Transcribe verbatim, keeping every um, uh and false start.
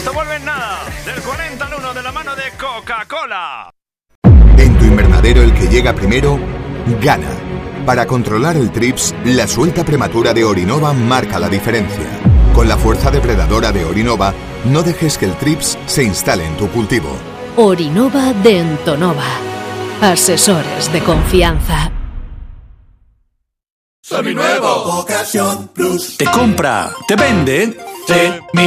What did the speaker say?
Esto vuelve en nada. Del cuarenta al uno de la mano de Coca-Cola. En tu invernadero el que llega primero, gana. Para controlar el trips, la suelta prematura de Orinova marca la diferencia. Con la fuerza depredadora de Orinova, no dejes que el trips se instale en tu cultivo. Orinova de Entonova. Asesores de confianza. Seminuevo. Ocasión Plus. Te compra, te vende. Semi